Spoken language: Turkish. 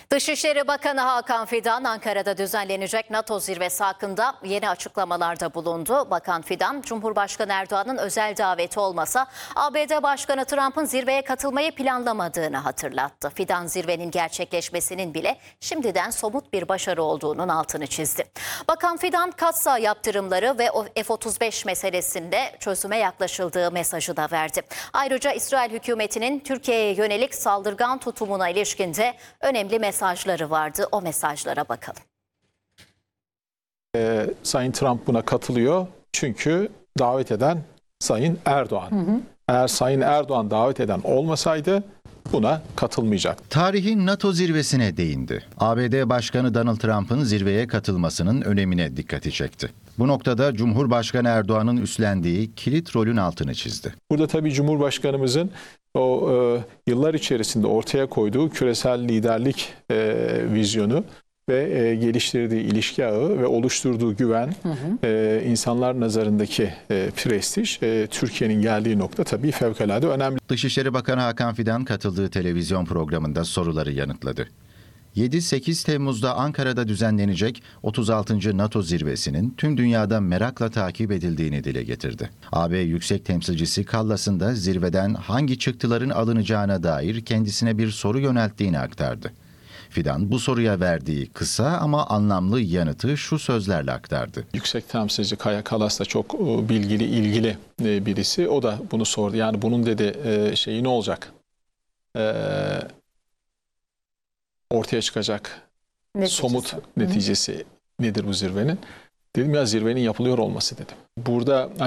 Dışişleri Bakanı Hakan Fidan, Ankara'da düzenlenecek NATO zirvesi hakkında yeni açıklamalarda bulundu. Bakan Fidan, Cumhurbaşkanı Erdoğan'ın özel daveti olmasa ABD Başkanı Trump'ın zirveye katılmayı planlamadığını hatırlattı. Fidan, zirvenin gerçekleşmesinin bile şimdiden somut bir başarı olduğunun altını çizdi. Bakan Fidan, Katsa yaptırımları ve F-35 meselesinde çözüme yaklaşıldığı mesajı da verdi. Ayrıca İsrail hükümetinin Türkiye'ye yönelik saldırgan tutumuna ilişkin de önemli mesajları vardı. O mesajlara bakalım. Sayın Trump buna katılıyor çünkü davet eden Sayın Erdoğan. Eğer Sayın Erdoğan davet eden olmasaydı buna katılmayacak. Tarihin NATO zirvesine değindi. ABD Başkanı Donald Trump'ın zirveye katılmasının önemine dikkati çekti. Bu noktada Cumhurbaşkanı Erdoğan'ın üstlendiği kilit rolün altını çizdi. Burada tabii Cumhurbaşkanımızın yıllar içerisinde ortaya koyduğu küresel liderlik vizyonu ve geliştirdiği ilişki ağı ve oluşturduğu güven, insanlar nazarındaki prestij, Türkiye'nin geldiği nokta tabii fevkalade önemli. Dışişleri Bakanı Hakan Fidan katıldığı televizyon programında soruları yanıtladı. 7-8 Temmuz'da Ankara'da düzenlenecek 36. NATO zirvesinin tüm dünyada merakla takip edildiğini dile getirdi. AB Yüksek Temsilcisi Kallas'ın da zirveden hangi çıktıların alınacağına dair kendisine bir soru yönelttiğini aktardı. Fidan bu soruya verdiği kısa ama anlamlı yanıtı şu sözlerle aktardı. Yüksek Temsilci Kaja Kallas da çok bilgili, ilgili birisi. O da bunu sordu. Yani bunun dedi şeyi ne olacak? Ortaya çıkacak somut neticesi nedir bu zirvenin? Dedim ya zirvenin yapılıyor olması dedim. Burada